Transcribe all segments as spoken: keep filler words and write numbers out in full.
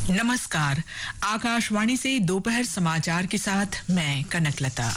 नमस्कार, आकाशवाणी से दोपहर समाचार के साथ मैं कनकलता।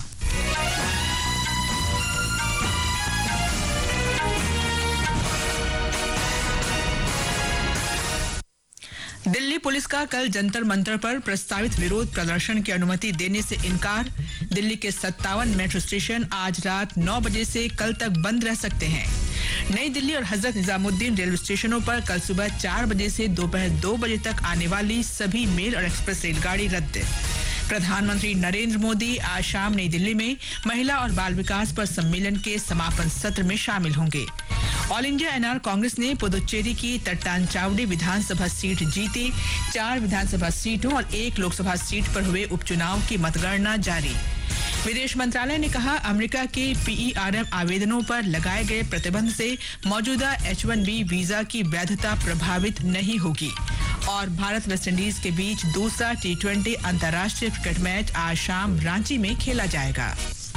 दिल्ली पुलिस का कल जंतर मंतर पर प्रस्तावित विरोध प्रदर्शन की अनुमति देने से इनकार। दिल्ली के सत्तावन मेट्रो स्टेशन आज रात नौ बजे से कल तक बंद रह सकते हैं। नई दिल्ली और हजरत निजामुद्दीन रेलवे स्टेशनों पर कल सुबह चार बजे से दोपहर दो बजे तक आने वाली सभी मेल और एक्सप्रेस रेलगाड़ी रद्द। प्रधानमंत्री नरेंद्र मोदी आज शाम नई दिल्ली में महिला और बाल विकास पर सम्मेलन के समापन सत्र में शामिल होंगे। ऑल इंडिया एनआर कांग्रेस ने पुदुचेरी की तट्टानचावड़ी विधानसभा सीट जीती। चार विधानसभा सीटों और एक लोकसभा सीट पर हुए उपचुनाव की मतगणना जारी। विदेश मंत्रालय ने कहा, अमेरिका के पीईआरएम आवेदनों पर लगाए गए प्रतिबंध से मौजूदा एच वन बी वीजा की वैधता प्रभावित नहीं होगी। और भारत वेस्टइंडीज के बीच दूसरा टी ट्वेंटी अंतर्राष्ट्रीय क्रिकेट मैच आज शाम रांची में खेला जाएगा।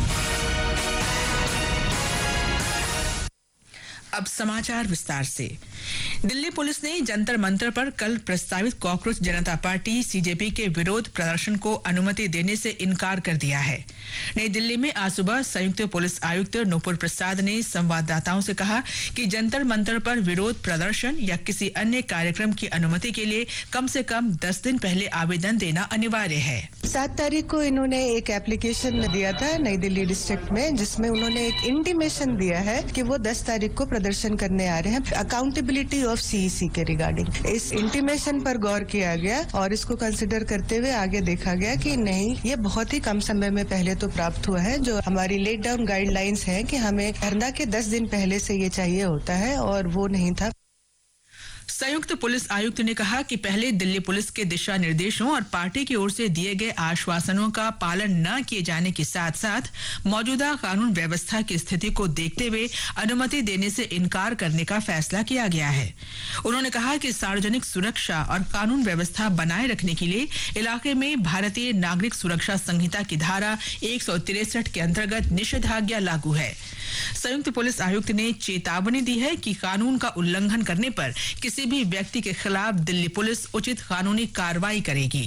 अब समाचार विस्तार से। दिल्ली पुलिस ने जंतर मंतर पर कल प्रस्तावित कॉकरोच जनता पार्टी सीजेपी के विरोध प्रदर्शन को अनुमति देने से इनकार कर दिया है। नई दिल्ली में आज सुबह संयुक्त पुलिस आयुक्त नूपुर प्रसाद ने संवाददाताओं से कहा कि जंतर मंतर पर विरोध प्रदर्शन या किसी अन्य कार्यक्रम की अनुमति के लिए कम से कम दस दिन पहले आवेदन देना अनिवार्य है। सात तारीख को इन्होंने एक एप्लीकेशन दिया था नई दिल्ली डिस्ट्रिक्ट में, जिसमें उन्होंने एक इंटीमेशन दिया है कि वो दस तारीख को प्रदर्शन करने आ रहे हैं अकाउंटेबिलिटी ऑफ सीईसी के रिगार्डिंग। इस इंटीमेशन पर गौर किया गया और इसको कंसिडर करते हुए आगे देखा गया कि नहीं, ये बहुत ही कम समय में पहले तो प्राप्त हुआ है। जो हमारी लेट डाउन गाइडलाइंस है कि हमें धरना के दस दिन पहले से ये चाहिए होता है, और वो नहीं था। संयुक्त पुलिस आयुक्त ने कहा कि पहले दिल्ली पुलिस के दिशा निर्देशों और पार्टी की ओर से दिए गए आश्वासनों का पालन न किए जाने के साथ साथ मौजूदा कानून व्यवस्था की स्थिति को देखते हुए अनुमति देने से इनकार करने का फैसला किया गया है। उन्होंने कहा कि सार्वजनिक सुरक्षा और कानून व्यवस्था बनाए रखने के लिए इलाके में भारतीय नागरिक सुरक्षा संहिता की धारा एक सौ तिरसठ के अंतर्गत निषेधाज्ञा लागू है। संयुक्त पुलिस आयुक्त ने चेतावनी दी है कि कानून का उल्लंघन करने पर किसी भी व्यक्ति के खिलाफ दिल्ली पुलिस उचित कानूनी कार्रवाई करेगी।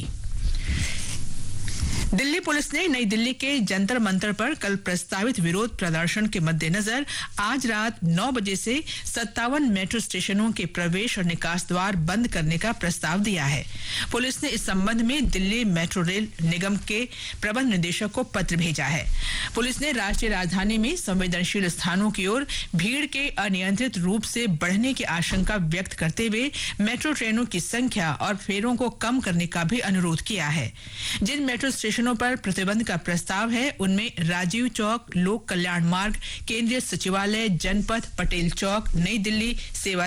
दिल्ली पुलिस ने नई दिल्ली के जंतर मंतर पर कल प्रस्तावित विरोध प्रदर्शन के मद्देनजर आज रात नौ बजे से सत्तावन मेट्रो स्टेशनों के प्रवेश और निकास द्वार बंद करने का प्रस्ताव दिया है। पुलिस ने इस संबंध में दिल्ली मेट्रो रेल निगम के प्रबंध निदेशक को पत्र भेजा है। पुलिस ने राष्ट्रीय राजधानी में संवेदनशील स्थानों की ओर भीड़ के अनियंत्रित रूप से बढ़ने की आशंका व्यक्त करते हुए मेट्रो ट्रेनों की संख्या और फेरों को कम करने का भी अनुरोध किया है। जिन मेट्रो स्टेशनों पर प्रतिबंध का प्रस्ताव है उनमें राजीव चौक, लोक कल्याण मार्ग, केंद्रीय सचिवालय, जनपथ, पटेल चौक, नई दिल्ली, सेवा